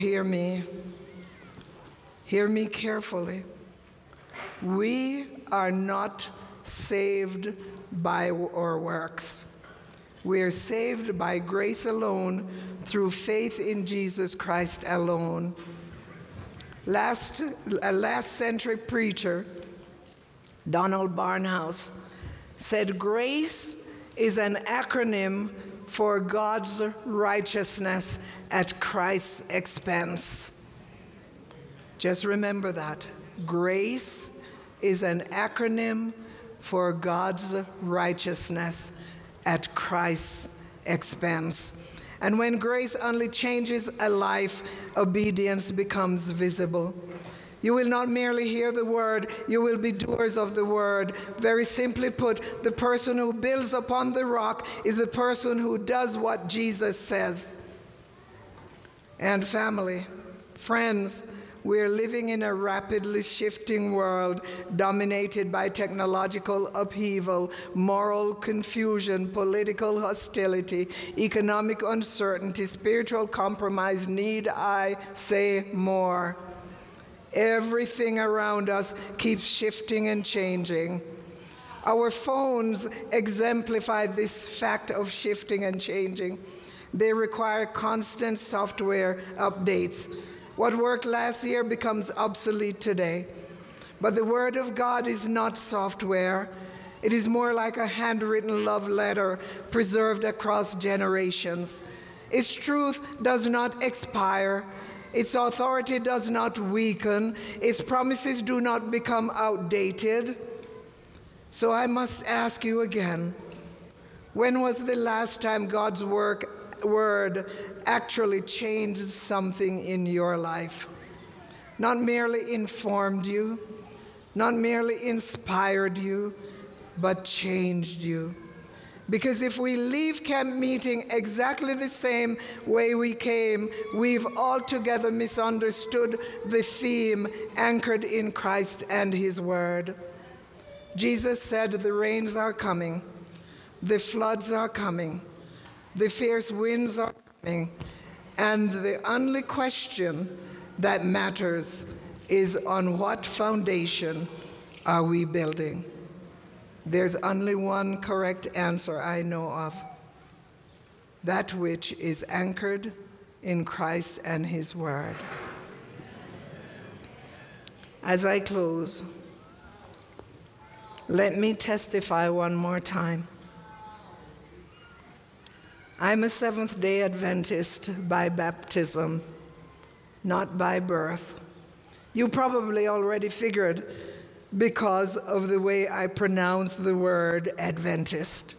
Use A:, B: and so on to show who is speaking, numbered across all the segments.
A: Hear me. Hear me carefully. We are not saved by our works. We are saved by grace alone, through faith in Jesus Christ alone. A last century preacher, Donald Barnhouse, said grace is an acronym for God's righteousness at Christ's expense. Just remember that. Grace is an acronym for God's righteousness at Christ's expense. And when grace only changes a life, obedience becomes visible. You will not merely hear the word, you will be doers of the word. Very simply put, the person who builds upon the rock is the person who does what Jesus says. And family, friends, we're living in a rapidly shifting world dominated by technological upheaval, moral confusion, political hostility, economic uncertainty, spiritual compromise. Need I say more? Everything around us keeps shifting and changing. Our phones exemplify this fact of shifting and changing. They require constant software updates. What worked last year becomes obsolete today. But the Word of God is not software. It is more like a handwritten love letter preserved across generations. Its truth does not expire. Its authority does not weaken. Its promises do not become outdated. So I must ask you again, when was the last time God's word actually changed something in your life? Not merely informed you, not merely inspired you, but changed you. Because if we leave camp meeting exactly the same way we came, we've altogether misunderstood the theme anchored in Christ and His Word. Jesus said the rains are coming, the floods are coming, the fierce winds are coming, and the only question that matters is on what foundation are we building? There's only one correct answer I know of. That which is anchored in Christ and His Word. As I close, let me testify one more time. I'm a Seventh-day Adventist by baptism, not by birth. You probably already figured because of the way I pronounce the word Adventist.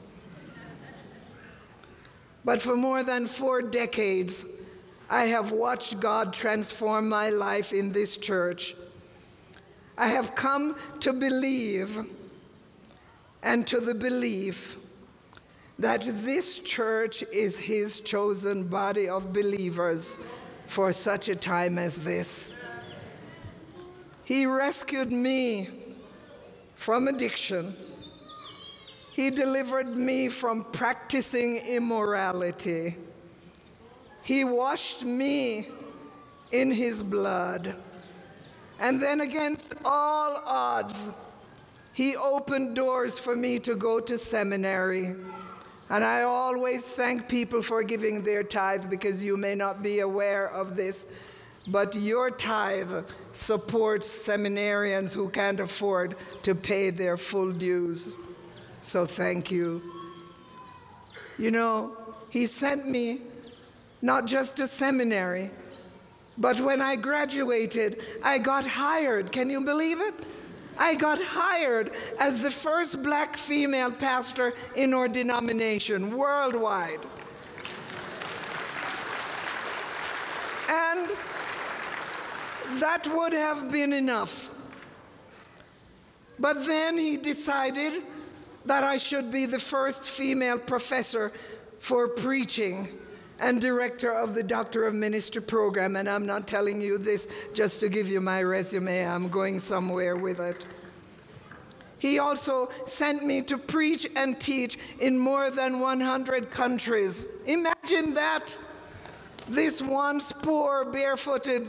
A: But for more than 4 decades, I have watched God transform my life in this church. I have come to believe and to the belief that this church is His chosen body of believers for such a time as this. He rescued me from addiction. He delivered me from practicing immorality. He washed me in His blood. And then against all odds, He opened doors for me to go to seminary. And I always thank people for giving their tithe, because you may not be aware of this, but your tithe supports seminarians who can't afford to pay their full dues. So thank you. You know, He sent me not just to seminary, but when I graduated, I got hired. Can you believe it? I got hired as the first black female pastor in our denomination worldwide. And that would have been enough. But then He decided that I should be the first female professor for preaching and director of the Doctor of Ministry program. And I'm not telling you this just to give you my resume. I'm going somewhere with it. He also sent me to preach and teach in more than 100 countries. Imagine that. This once poor, barefooted